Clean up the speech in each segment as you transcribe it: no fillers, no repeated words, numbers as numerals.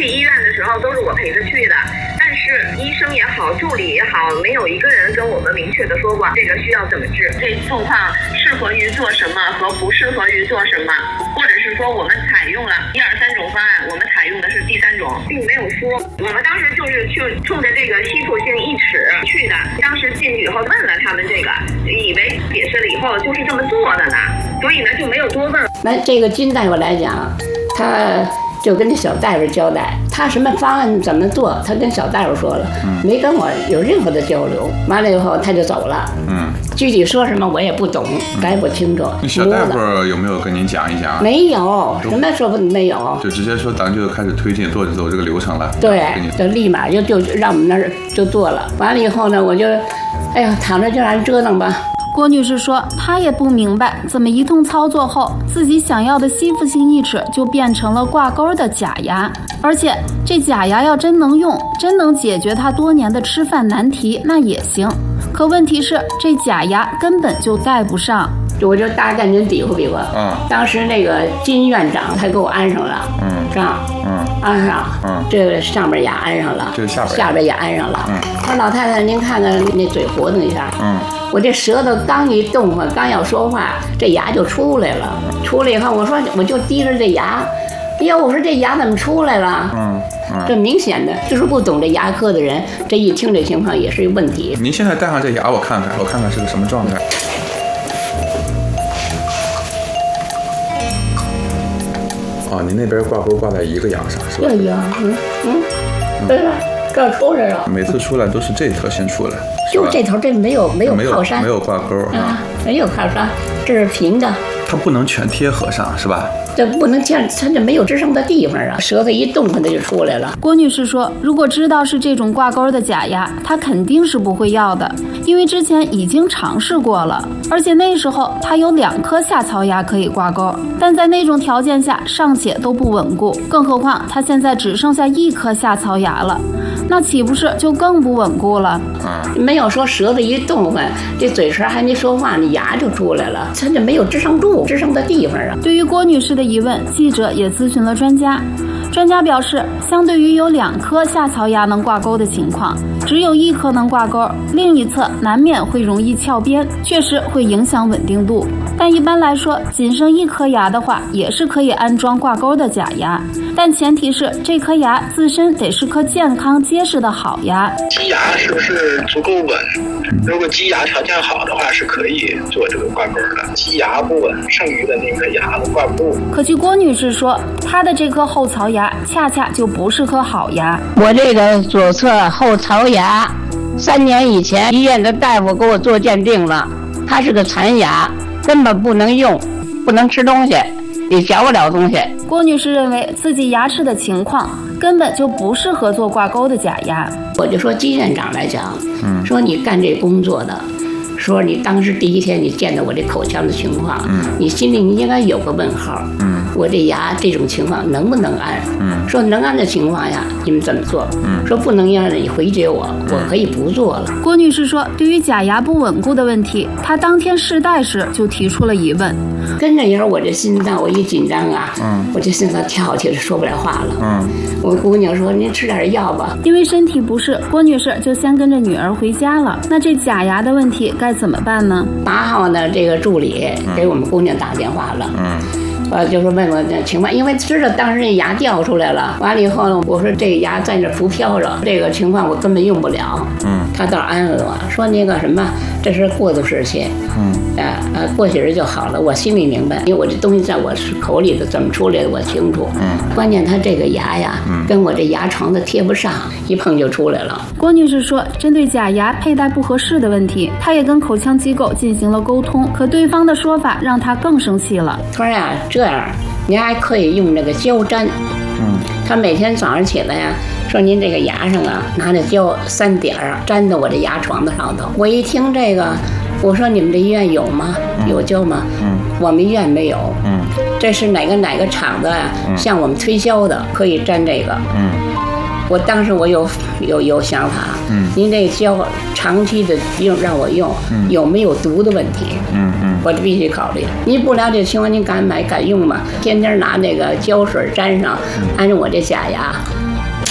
去医院的时候都是我陪着去的，但是医生也好，助理也好，没有一个人跟我们明确的说过这个需要怎么治，这状况适合于做什么和不适合于做什么，或者是说我们采用了1、2、3种方案，我们采用的是第3种，并没有说。我们当时就是去冲着这个稀疏性一尺去的，当时进去以后问了他们这个，以为解释了以后就是这么做的呢，所以呢就没有多问。 那这个金大夫来讲，他就跟那小大夫交代，他什么方案怎么做，他跟小大夫说了，没跟我有任何的交流。完了以后他就走了，具体说什么我也不懂，咱也不清楚。 小大夫有没有跟您讲一讲？ 没有，什么说没有， 就直接说咱就开始推进走这个流程了。 对，就立马就让我们那儿就做了。完了以后呢，我就，哎呀，躺着就让人折腾吧。 郭女士说，她也不明白怎么一通操作后，自己想要的吸附性义齿就变成了挂钩的假牙，而且这假牙要真能用，真能解决她多年的吃饭难题，那也行。可问题是，这假牙根本就戴不上。 我就大概您比划比划，当时那个金院长他给我安上了，安上，这个上边牙安上了， 这下边也安上了。我说老太太，您看看那嘴活动一下，我这舌头刚一动啊，刚要说话，这牙就出来了。出来以后，我说我就低着这牙，哎呀，我说这牙怎么出来了？这明显的就是不懂这牙科的人，这一听这情况也是一个问题。 您现在戴上这牙，我看看是个什么状态。哦，您那边挂钩挂在一个牙上是吧？ 对呀，对了，这出来了。 每次出来都是这头先出来， 就这头这没有靠山， 没有挂钩啊， 没有靠山，这是平的。 它不能全贴合上是吧？ 这不能这样，它就没有支撑的地方啊，舌头一动它就出来了。 郭女士说，如果知道是这种挂钩的假牙，她肯定是不会要的，因为之前已经尝试过了，而且那时候她有2颗下槽牙可以挂钩，但在那种条件下尚且都不稳固，更何况她现在只剩下1颗下槽牙了，那岂不是就更不稳固了？ 没有说舌头一动换，这嘴唇还没说话，那牙就出来了，它就没有支撑的地方啊。 对于郭女士的疑问，记者也咨询了专家。专家表示，相对于有2颗下槽牙能挂钩的情况，只有1颗能挂钩，另一侧难免会容易翘边，确实会影响稳定度。但一般来说，仅剩1颗牙的话，也是可以安装挂钩的假牙，但前提是这颗牙自身得是颗健康结实的好牙。 基牙是不是足够稳？如果基牙条件好的话，是可以做这个挂钩的。基牙不稳，剩余的那颗牙都挂不住。 可据郭女士说，她的这颗后槽牙恰恰就不是颗好牙。 我这个左侧后槽牙，3年以前医院的大夫给我做鉴定了，它是个残牙，根本不能用，不能吃东西，也嚼不了东西。 郭女士认为自己牙齿的情况根本就不适合做挂钩的假牙。 我就说金院长来讲，说你干这工作的，说你当时第1天你见到我这口腔的情况，你心里你应该有个问号，我这牙这种情况能不能安？说能安的情况下，你们怎么做？说不能让你回绝我可以不做了。 郭女士说，对于假牙不稳固的问题，她当天试戴时就提出了疑问。 跟着一会儿我这心脏我一紧张啊，我这心脏跳起来说不了话了。我姑娘说您吃点药吧。 因为身体不适，郭女士就先跟着女儿回家了。那这假牙的问题该怎么办呢 ？8号呢，这个助理给我们姑娘打电话了。就是问我这情况，因为知道当时这牙掉出来了，完了以后呢，我说这牙在这浮漂着，这个情况我根本用不了。他倒安慰我说那个什么，这是过渡时期，过些日就好了。我心里明白，因为我这东西在我口里的怎么出来的我清楚。关键他这个牙呀，跟我这牙床的贴不上，一碰就出来了。 郭女士说，针对假牙佩戴不合适的问题，她也跟口腔机构进行了沟通，可对方的说法让她更生气了。 他说呀，这样您还可以用那个胶粘。他每天早上起来呀，说您这个牙上啊，拿那胶3点粘到我这牙床的上头。我一听这个，我说你们这医院有吗？有胶吗？我们医院没有。这是哪个厂子啊？向我们推销的，可以粘这个。我当时我有想法，您这胶长期的用让我用，有没有毒的问题？我就必须考虑。您不了解情况，您敢买敢用吗？天天拿那个胶水粘上，按照我这假牙，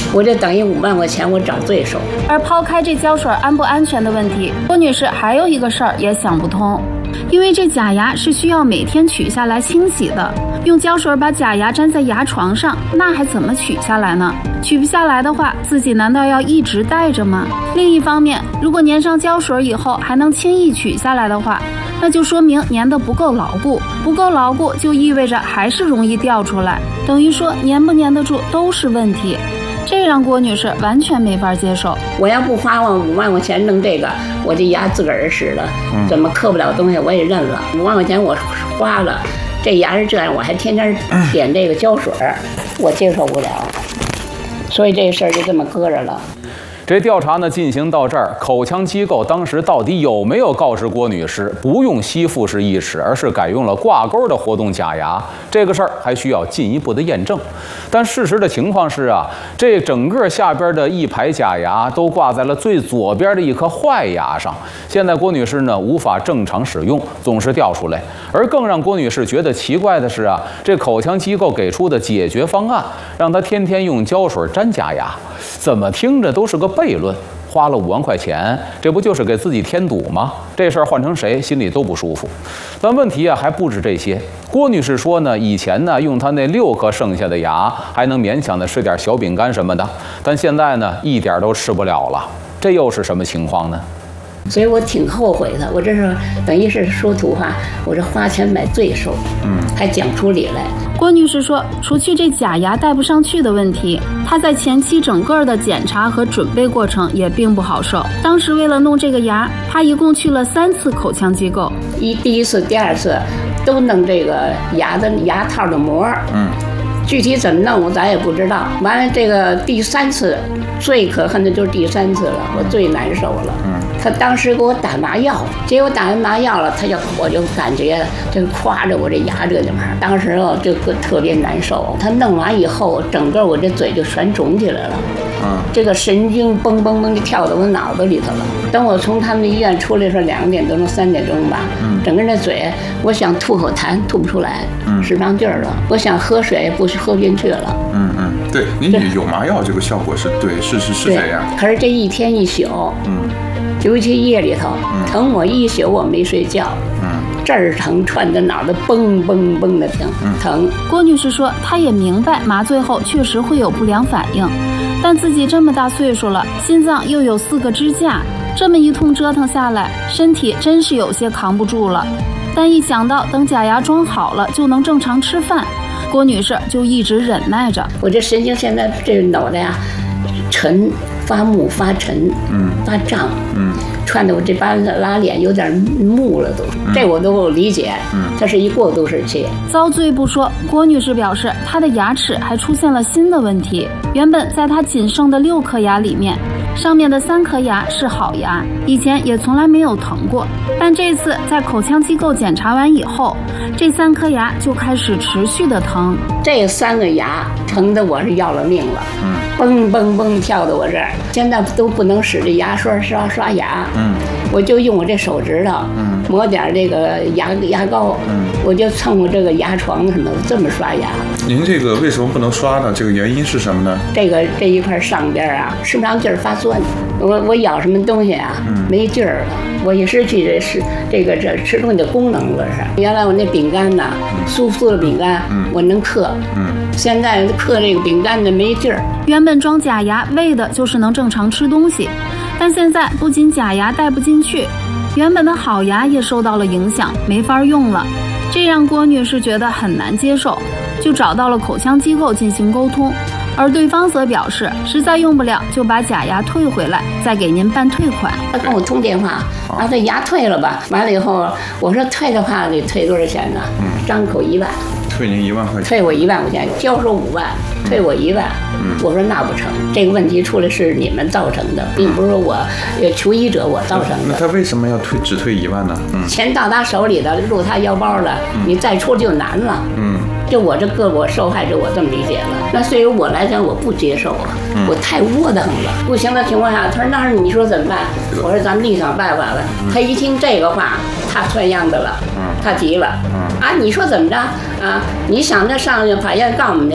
我就等于5万块钱我找罪受。 而抛开这胶水安不安全的问题，郭女士还有一个事儿也想不通，因为这假牙是需要每天取下来清洗的，用胶水把假牙粘在牙床上，那还怎么取下来呢？取不下来的话，自己难道要一直戴着吗？另一方面，如果粘上胶水以后还能轻易取下来的话，那就说明粘得不够牢固，不够牢固就意味着还是容易掉出来，等于说粘不粘得住都是问题。这让郭女士完全没法接受。 我要不花我5万块钱弄这个，我这牙自个儿使了，怎么刻不了东西我也认了。5万块钱我花了，这牙是这样，我还天天点这个胶水，我接受不了，所以这事儿就这么搁着了。 这调查呢进行到这儿，口腔机构当时到底有没有告知郭女士不用吸附式义齿，而是改用了挂钩的活动假牙？这个事儿还需要进一步的验证。但事实的情况是啊，这整个下边的一排假牙都挂在了最左边的一颗坏牙上。现在郭女士呢无法正常使用，总是掉出来。而更让郭女士觉得奇怪的是啊，这口腔机构给出的解决方案，让她天天用胶水粘假牙，怎么听着都是个悖论。花了5万块钱，这不就是给自己添堵吗？这事儿换成谁心里都不舒服。但问题啊还不止这些。郭女士说呢，以前呢用她那6颗剩下的牙，还能勉强的吃点小饼干什么的，但现在呢一点都吃不了了。这又是什么情况呢？ 所以我挺后悔的，我这是等于是说土话，我这花钱买罪受，还讲出理来。 郭女士说，除去这假牙戴不上去的问题，她在前期整个的检查和准备过程也并不好受。当时为了弄这个牙，她一共去了3次口腔机构， 第一次、第2次都弄这个牙套的膜，具体怎么弄咱也不知道。完了这个第3次最可恨的就是第3次了，我最难受了。他当时给我打麻药，结果打完麻药了，我就感觉就夸着我这牙这地方，当时就特别难受。他弄完以后，整个我这嘴就全肿起来了，这个神经蹦蹦蹦就跳到我脑子里头了。等我从他们医院出来是2点多钟、3点钟吧，整个这嘴，我想吐口痰吐不出来，使不上劲儿了。我想喝水不是喝进去了。 对，您有麻药这个效果是对，是这样。 可是这一天一宿，尤其夜里头，疼我一宿我没睡觉，这儿疼串着脑袋蹦蹦蹦的疼。 郭女士说，她也明白麻醉后确实会有不良反应，但自己这么大岁数了，心脏又有4个支架，这么一通折腾下来，身体真是有些扛不住了。但一想到等假牙装好了就能正常吃饭，郭女士就一直忍耐着。 我这神经现在这脑袋呀，沉、发木、发沉、发胀，串的我这把拉脸有点木了都，这我都理解。它是一过渡时期。 遭罪不说，郭女士表示她的牙齿还出现了新的问题。原本在她仅剩的6颗牙里面，上面的3颗牙是好牙，以前也从来没有疼过，但这次在口腔机构检查完以后，这3颗牙就开始持续的疼。 这3个牙疼得我是要了命了，蹦蹦蹦跳到我这儿，现在都不能使这牙刷刷牙，我就用我这手指头，抹点这个牙膏，我就蹭我这个牙床什么的这么刷牙。 您这个为什么不能刷呢？这个原因是什么呢？ 这一块上边啊，吃不上劲儿发酸，我咬什么东西啊，没劲儿了，我一失去这吃东西的功能了是。原来我那饼干呢，酥酥的饼干，我能嗑，现在嗑这个饼干的没劲儿。 原本装假牙为的就是能正常吃东西，但现在不仅假牙戴不进去，原本的好牙也受到了影响，没法用了。这让郭女士觉得很难接受，就找到了口腔机构进行沟通，而对方则表示实在用不了就把假牙退回来，再给您办退款。 他跟我通电话，这牙退了吧？完了以后，我说退的话得退多少钱呢？张口1万， 退您1万块钱， 退我1万块钱，交收5万，退我1万。我说那不成，这个问题出来是你们造成的，并不是我求医者我造成的。 那他为什么要只退1万呢？ 钱到他手里的，入他腰包了，你再出就难了。就我这个我受害者，我这么理解了。那对于我来讲，我不接受啊，我太窝囊了。不行的情况下，他说那你说怎么办？我说咱们另想办法了。他一听这个话，他算样子了，他急了。你说怎么着啊？你想着上法院告我们去，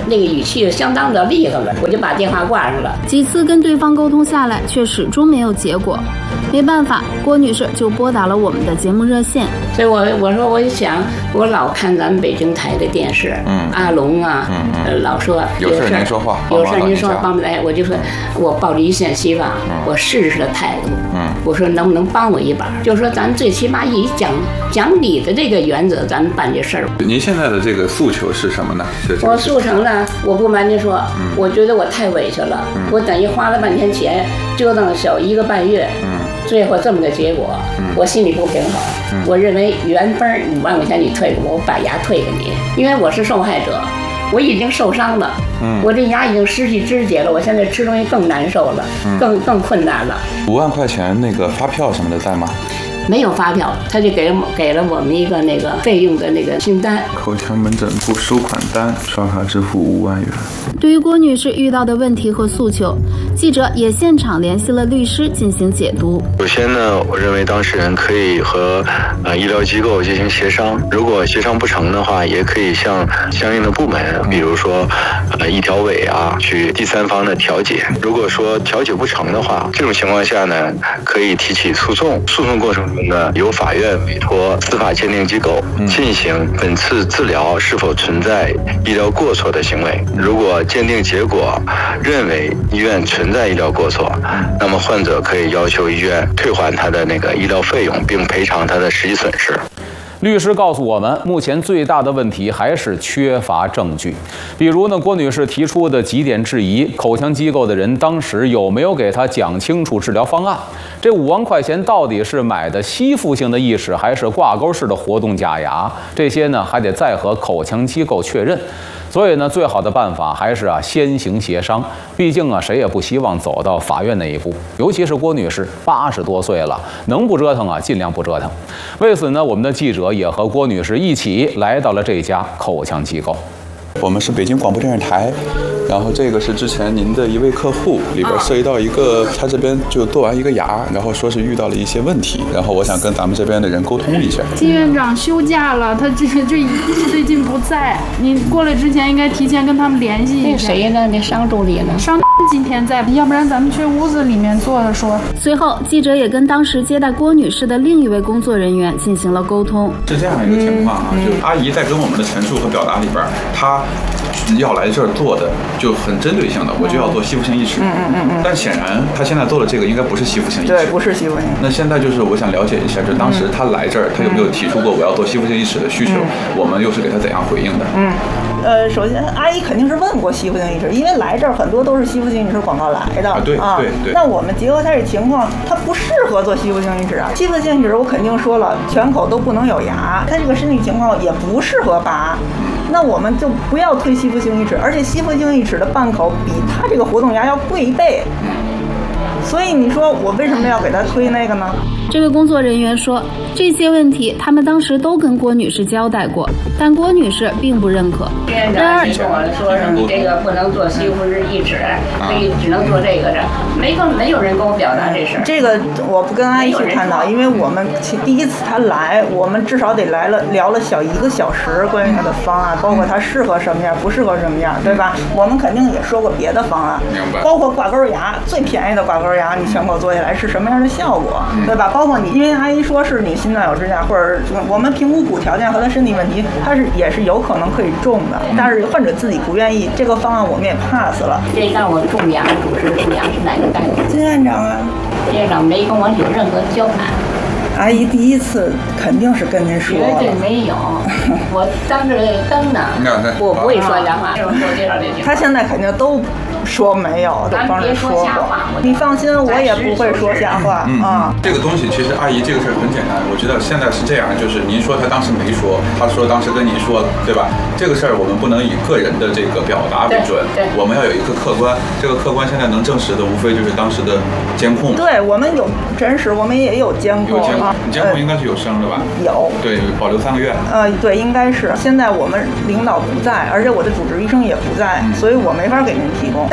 那个语气相当的厉害了，我就把电话挂上了。 几次跟对方沟通下来，却始终没有结果。没办法，郭女士就拨打了我们的节目热线。 所以我说我想，我老看咱们北京台的电视，阿龙啊，老说有事您说话， 有事您说帮不来，我就说我抱着一线希望，我试试的态度，我说能不能帮我一把？就是说咱最起码以讲理的这个原则，咱们办这事儿。 您现在的这个诉求是什么呢？ 我诉成了，我不瞒您说，我觉得我太委屈了，我等于花了半天钱，折腾了小1个半月，最后这么个结果，我心里不平衡。我认为原分5万块钱你退给我拜牙退给你，因为我是受害者，我已经受伤了，我这牙已经失去肢节了，我现在吃东西更难受了，更困难了。 5万块钱那个发票什么的在吗？ 没有发票，他就给了我们一个那个费用的那个清单。 口腔门诊部收款单，刷卡支付5万元。 对于郭女士遇到的问题和诉求，记者也现场联系了律师进行解读。 首先呢，我认为当事人可以和医疗机构进行协商，如果协商不成的话，也可以向相应的部门，比如说医调委啊，去第三方的调解。如果说调解不成的话，这种情况下呢，可以提起诉讼。诉讼过程中呢，由法院委托司法鉴定机构进行本次治疗是否存在医疗过错的行为。如果鉴定结果认为医院存在医疗过错，那么患者可以要求医院退还他的那个医疗费用，并赔偿他的实际损失。 律师告诉我们，目前最大的问题还是缺乏证据。比如呢，郭女士提出的几点质疑，口腔机构的人当时有没有给她讲清楚治疗方案？这5万块钱到底是买的吸附性的义齿，还是挂钩式的活动假牙？这些呢，还得再和口腔机构确认。所以呢，最好的办法还是先行协商。毕竟谁也不希望走到法院那一步。尤其是郭女士80多岁了，能不折腾尽量不折腾。为此呢，我们的记者也和郭女士一起来到了这家口腔机构。 我们是北京广播电视台，然后这个是之前您的一位客户，里边涉及到一个，他这边就做完一个牙，然后说是遇到了一些问题，然后我想跟咱们这边的人沟通一下。 金院长休假了，他这最近不在，你过来之前应该提前跟他们联系一下。 那谁呢？那商助理呢？ 商今天在，要不然咱们去屋子里面坐着说。 随后，记者也跟当时接待郭女士的另一位工作人员进行了沟通。 是这样一个情况就是阿姨在跟我们的陈述和表达里边，她要来这儿做的就很针对性的，我就要做吸附性义齿。但显然她现在做的这个应该不是吸附性义齿。 对，不是吸附性。 那现在就是我想了解一下，就当时她来这儿，她有没有提出过我要做吸附性义齿的需求？我们又是给她怎样回应的？ 首先阿姨肯定是问过吸附性义齿，因为来这儿很多都是吸附性义齿广告来的。 对。 那我们结合她这情况，她不适合做吸附性义齿啊。吸附性义齿我肯定说了，全口都不能有牙，她这个身体情况也不适合拔。那我们就不要推吸附性义齿，而且吸附性义齿的半口比它这个活动牙要贵1倍。所以你说我为什么要给他推那个呢？ 这位工作人员说，这些问题他们当时都跟郭女士交代过，但郭女士并不认可。 院长跟我说什么这个不能做吸附式义齿，所以只能做这个的，没有人跟我表达这事儿。 这个我不跟阿姨去探讨，因为我们第一次她来，我们至少得聊了小1个小时关于她的方案，包括她适合什么样，不适合什么样，对吧？我们肯定也说过别的方案，包括挂钩牙，最便宜的挂钩牙，你全口做下来是什么样的效果，对吧？包括你，因为阿姨说是你心脏有支架，或者我们评估骨条件和她身体问题，她也是有可能可以种的，但是患者自己不愿意，这个方案我们也 pass 了。 这让我种牙，主持种牙是哪个单位？ 金院长啊， 院长没跟我有任何交谈。 阿姨第一次肯定是跟您说了， 绝对没有，我当着灯呢，我不会说瞎话。 他现在肯定都说没有，都帮人说过。你放心，我也不会说瞎话啊。 这个东西其实阿姨这个事儿很简单，我觉得现在是这样，就是您说他当时没说，他说当时跟您说了，对吧？这个事儿我们不能以个人的这个表达为准，我们要有一个客观。这个客观现在能证实的，无非就是当时的监控。 对，我们有真实，我们也有监控。 你监控应该是有声的吧？ 有。对， 保留3个月。 对，应该是。现在我们领导不在，而且我的主治医生也不在，所以我没法给您提供。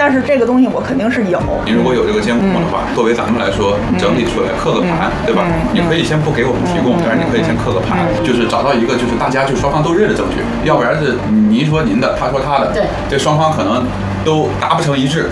但是这个东西我肯定是有。 你如果有这个监控的话，作为咱们来说，整理出来刻个盘，对吧？你可以先不给我们提供，但是你可以先刻个盘，就是找到一个就是大家就双方都认的证据，要不然是您说您的，他说他的， 对， 这双方可能都达不成一致，